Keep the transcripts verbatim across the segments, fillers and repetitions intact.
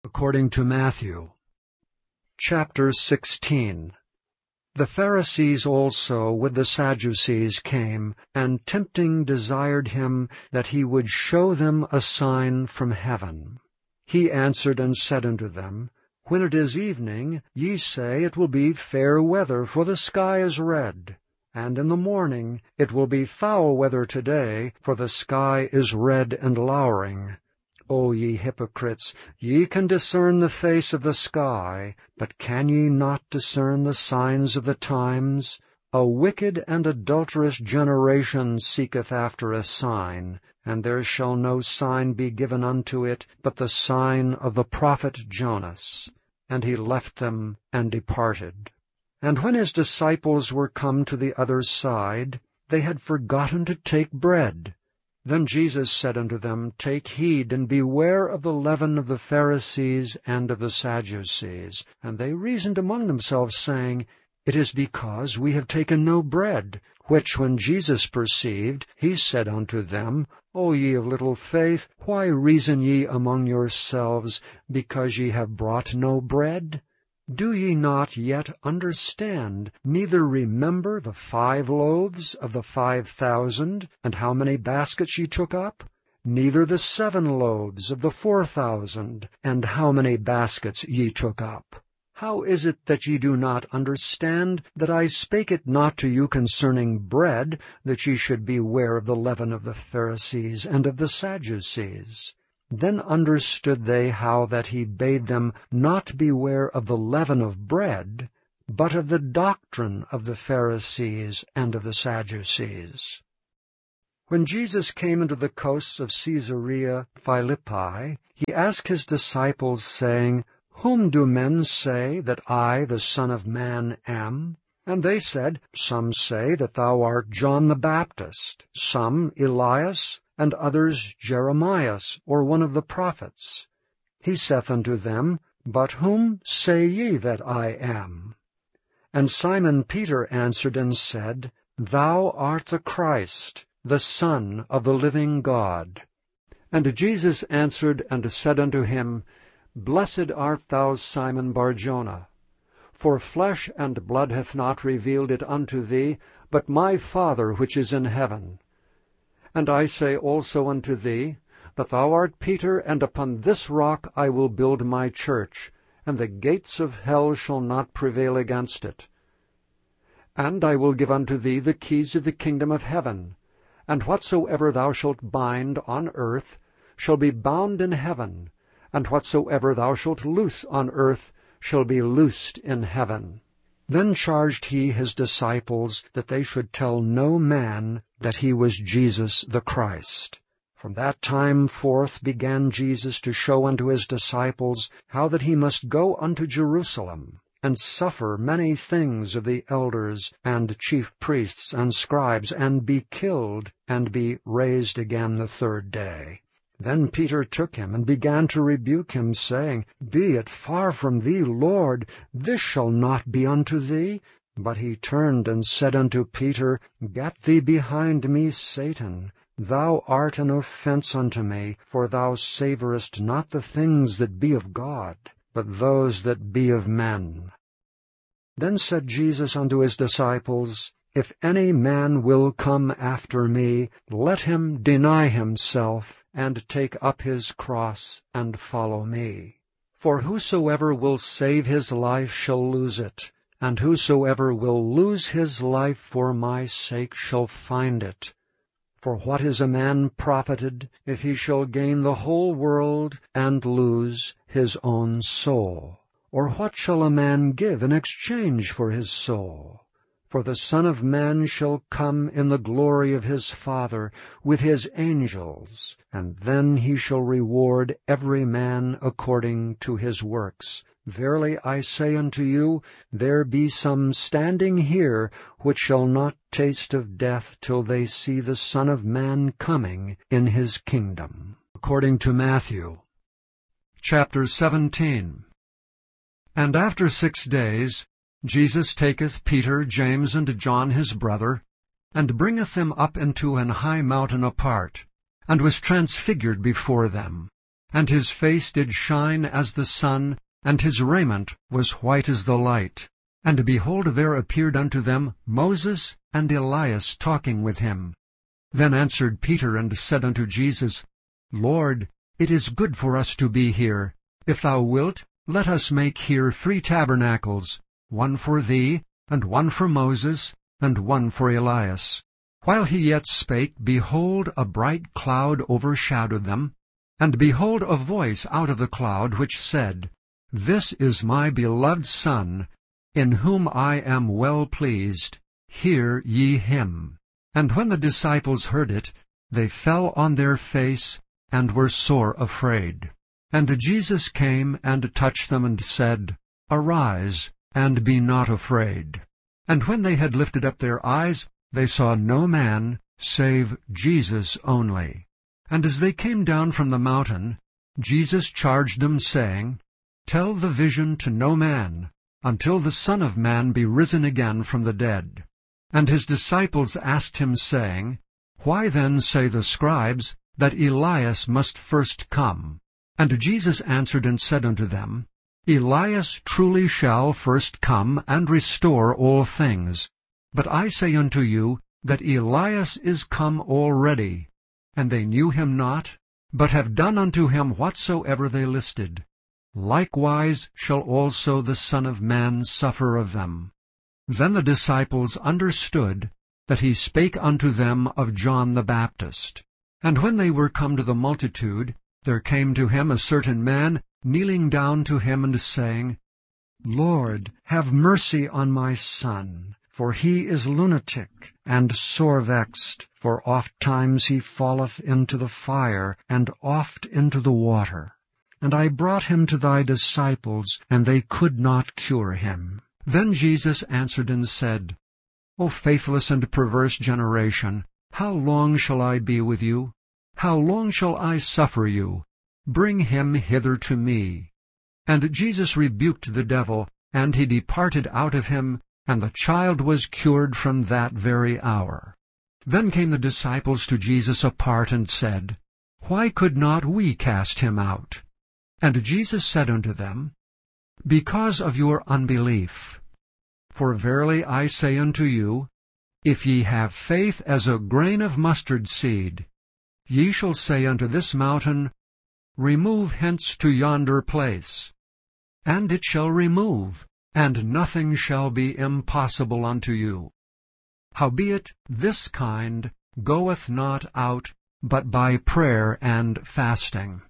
according to Matthew. Chapter sixteen. The Pharisees also with the Sadducees came, and tempting desired him that he would show them a sign from heaven. He answered and said unto them, When it is evening, ye say, It will be fair weather, for the sky is red. And in the morning, It will be foul weather today, for the sky is red and lowering. O ye hypocrites, ye can discern the face of the sky, but can ye not discern the signs of the times? A wicked and adulterous generation seeketh after a sign, and there shall no sign be given unto it, but the sign of the prophet Jonas. And he left them and departed. And when his disciples were come to the other side, they had forgotten to take bread. Then Jesus said unto them, Take heed, and beware of the leaven of the Pharisees and of the Sadducees. And they reasoned among themselves, saying, It is because we have taken no bread. Which when Jesus perceived, he said unto them, O ye of little faith, why reason ye among yourselves, because ye have brought no bread? Do ye not yet understand, neither remember the five loaves of the five thousand, and how many baskets ye took up? Neither the seven loaves of the four thousand, and how many baskets ye took up? How is it that ye do not understand that I spake it not to you concerning bread, that ye should beware of the leaven of the Pharisees and of the Sadducees? Then understood they how that he bade them not beware of the leaven of bread, but of the doctrine of the Pharisees and of the Sadducees. When Jesus came into the coasts of Caesarea Philippi, he asked his disciples, saying, Whom do men say that I, the Son of Man, am? And they said, Some say that thou art John the Baptist, some Elias, and others Jeremias, or one of the prophets. He saith unto them, But whom say ye that I am? And Simon Peter answered and said, Thou art the Christ, the Son of the living God. And Jesus answered and said unto him, Blessed art thou, Simon Bar-Jonah, for flesh and blood hath not revealed it unto thee, but my Father which is in heaven. And I say also unto thee, that thou art Peter, and upon this rock I will build my church, and the gates of hell shall not prevail against it. And I will give unto thee the keys of the kingdom of heaven, and whatsoever thou shalt bind on earth shall be bound in heaven, and whatsoever thou shalt loose on earth shall be loosed in heaven. Then charged he his disciples that they should tell no man that he was Jesus the Christ. From that time forth began Jesus to show unto his disciples how that he must go unto Jerusalem, and suffer many things of the elders and chief priests and scribes, and be killed, and be raised again the third day. Then Peter took him, and began to rebuke him, saying, Be it far from thee, Lord, this shall not be unto thee. But he turned and said unto Peter, Get thee behind me, Satan. Thou art an offense unto me, for thou savourest not the things that be of God, but those that be of men. Then said Jesus unto his disciples, If any man will come after me, let him deny himself, and take up his cross, and follow me. For whosoever will save his life shall lose it, and whosoever will lose his life for my sake shall find it. For what is a man profited, if he shall gain the whole world, and lose his own soul? Or what shall a man give in exchange for his soul? For the Son of Man shall come in the glory of his Father with his angels, and then he shall reward every man according to his works. Verily I say unto you, there be some standing here which shall not taste of death till they see the Son of Man coming in his kingdom. According to Matthew. Chapter seventeen. And after six days Jesus taketh Peter, James, and John his brother, and bringeth them up into an high mountain apart, and was transfigured before them. and his face did shine as the sun, and his raiment was white as the light. And behold, there appeared unto them Moses and Elias talking with him. Then answered Peter and said unto Jesus, Lord, it is good for us to be here. If thou wilt, let us make here three tabernacles, one for thee, and one for Moses, and one for Elias. While he yet spake, behold, a bright cloud overshadowed them. And behold, a voice out of the cloud, which said, This is my beloved Son, in whom I am well pleased. Hear ye him. And when the disciples heard it, they fell on their face, and were sore afraid. And Jesus came and touched them, and said, Arise, and be not afraid. And when they had lifted up their eyes, they saw no man, save Jesus only. And as they came down from the mountain, Jesus charged them, saying, Tell the vision to no man, until the Son of Man be risen again from the dead. And his disciples asked him, saying, Why then say the scribes that Elias must first come? And Jesus answered and said unto them, Elias truly shall first come and restore all things. But I say unto you that Elias is come already, and they knew him not, but have done unto him whatsoever they listed. Likewise shall also the Son of Man suffer of them. Then the disciples understood that he spake unto them of John the Baptist. And when they were come to the multitude, there came to him a certain man, kneeling down to him, and saying, Lord, have mercy on my son, for he is lunatic, and sore vexed, for oft times he falleth into the fire, and oft into the water. And I brought him to thy disciples, and they could not cure him. Then Jesus answered and said, O faithless and perverse generation, how long shall I be with you? How long shall I suffer you? Bring him hither to me. And Jesus rebuked the devil, and he departed out of him, and the child was cured from that very hour. Then came the disciples to Jesus apart, and said, Why could not we cast him out? And Jesus said unto them, Because of your unbelief. For verily I say unto you, if ye have faith as a grain of mustard seed, ye shall say unto this mountain, Remove hence to yonder place, and it shall remove, and nothing shall be impossible unto you. Howbeit this kind goeth not out but by prayer and fasting.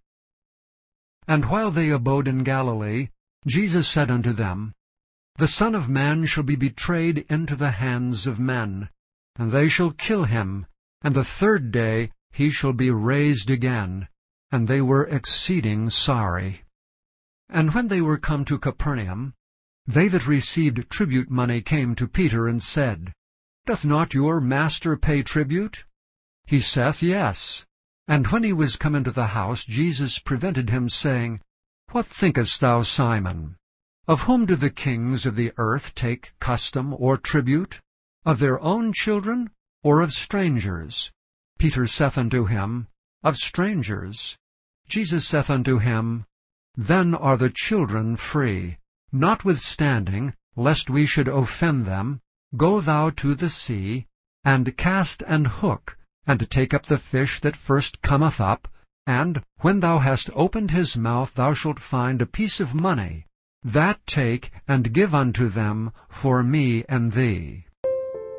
And while they abode in Galilee, Jesus said unto them, The Son of Man shall be betrayed into the hands of men, and they shall kill him, and the third day he shall be raised again. And they were exceeding sorry. And when they were come to Capernaum, they that received tribute money came to Peter, and said, Doth not your master pay tribute? He saith, Yes. And when he was come into the house, Jesus prevented him, saying, What thinkest thou, Simon? Of whom do the kings of the earth take custom or tribute? Of their own children, or of strangers? Peter saith unto him, Of strangers. Jesus saith unto him, Then are the children free. Notwithstanding, lest we should offend them, go thou to the sea, and cast an hook, and take up the fish that first cometh up, and when thou hast opened his mouth, thou shalt find a piece of money. That take, and give unto them for me and thee.